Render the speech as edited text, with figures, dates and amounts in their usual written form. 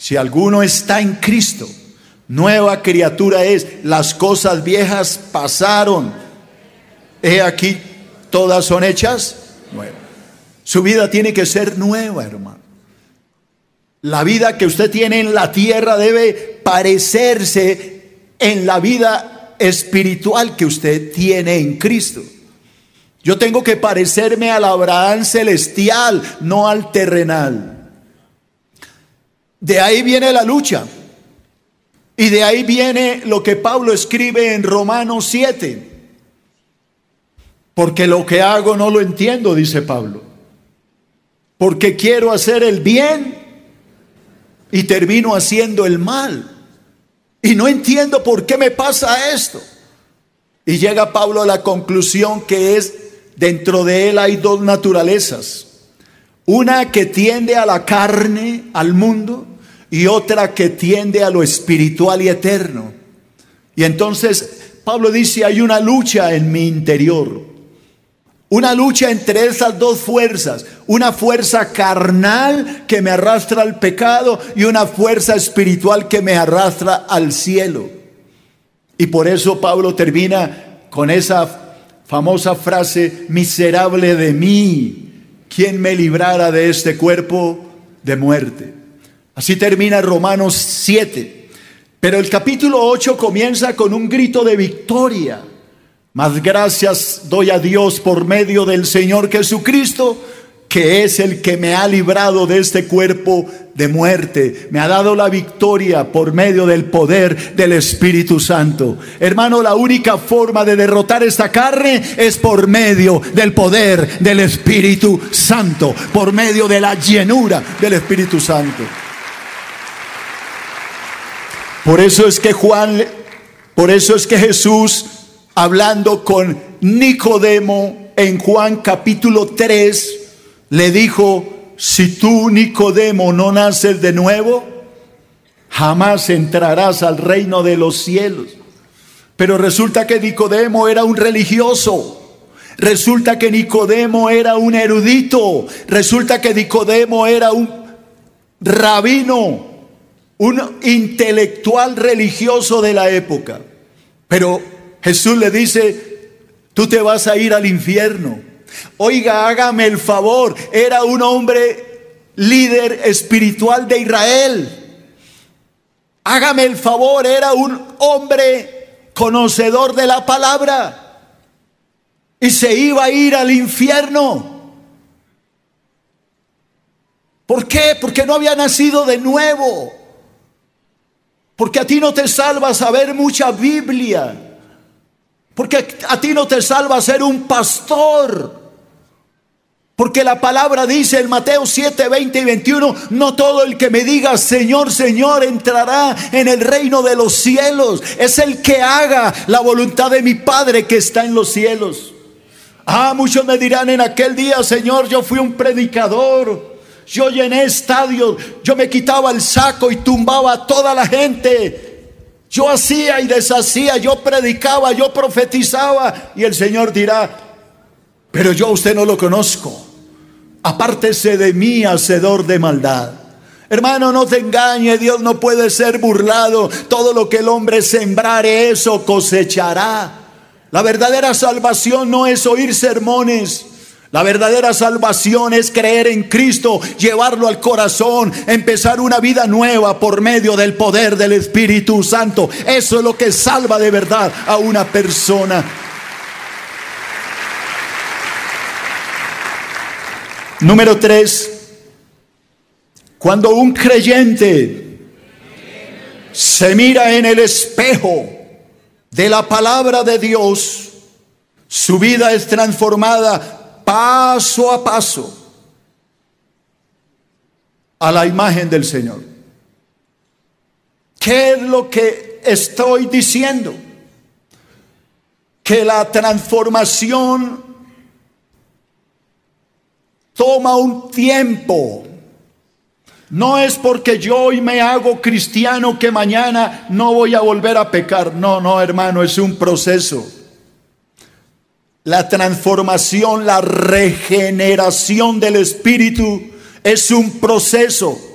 Si alguno está en Cristo, nueva criatura es. Las cosas viejas pasaron. He aquí, todas son hechas nuevas. Su vida tiene que ser nueva, hermano. La vida que usted tiene en la tierra debe parecerse en la vida espiritual que usted tiene en Cristo. Yo tengo que parecerme al Abraham celestial, no al terrenal. De ahí viene la lucha. Y de ahí viene lo que Pablo escribe en Romanos 7. Porque lo que hago no lo entiendo, dice Pablo. Porque quiero hacer el bien y termino haciendo el mal. Y no entiendo por qué me pasa esto. Y llega Pablo a la conclusión que es, dentro de él hay dos naturalezas. Una que tiende a la carne, al mundo, y otra que tiende a lo espiritual y eterno. Y entonces Pablo dice, hay una lucha en mi interior. Una lucha entre esas dos fuerzas. Una fuerza carnal que me arrastra al pecado y una fuerza espiritual que me arrastra al cielo. Y por eso Pablo termina con esa famosa frase, miserable de mí, ¿quién me librara de este cuerpo de muerte? Así termina Romanos 7. Pero el capítulo 8 comienza con un grito de victoria. Mas gracias doy a Dios por medio del Señor Jesucristo, que es el que me ha librado de este cuerpo de muerte. Me ha dado la victoria por medio del poder del Espíritu Santo. Hermano, la única forma de derrotar esta carne es por medio del poder del Espíritu Santo, por medio de la llenura del Espíritu Santo. Por eso es que Jesús, hablando con Nicodemo en Juan capítulo 3, le dijo, si tú, Nicodemo, no naces de nuevo, jamás entrarás al reino de los cielos. Pero resulta que Nicodemo era un religioso. Resulta que Nicodemo era un erudito. Resulta que Nicodemo era un rabino, un intelectual religioso de la época. Pero Jesús le dice, tú te vas a ir al infierno. Oiga, hágame el favor, era un hombre líder espiritual de Israel. Hágame el favor, era un hombre conocedor de la palabra. Y se iba a ir al infierno. ¿Por qué? Porque no había nacido de nuevo. Porque a ti no te salva saber mucha Biblia. Porque a ti no te salva ser un pastor. Porque la palabra dice en Mateo 7, 20 y 21, no todo el que me diga Señor, Señor entrará en el reino de los cielos. Es el que haga la voluntad de mi Padre que está en los cielos. Muchos me dirán en aquel día, Señor, yo fui un predicador. Yo llené estadios, yo me quitaba el saco y tumbaba a toda la gente. Yo hacía y deshacía, yo predicaba, yo profetizaba. Y el Señor dirá, pero yo a usted no lo conozco. Apártese de mí, hacedor de maldad. Hermano, no te engañe, Dios no puede ser burlado. Todo lo que el hombre sembrare, eso cosechará. La verdadera salvación no es oír sermones. La verdadera salvación es creer en Cristo, llevarlo al corazón, empezar una vida nueva por medio del poder del Espíritu Santo. Eso es lo que salva de verdad a una persona. Número 3. Cuando un creyente se mira en el espejo de la palabra de Dios, su vida es transformada paso a paso a la imagen del Señor. ¿Qué es lo que estoy diciendo? Que la transformación toma un tiempo. No es porque yo hoy me hago cristiano que mañana no voy a volver a pecar. No, hermano, es un proceso. La transformación, la regeneración del espíritu es un proceso.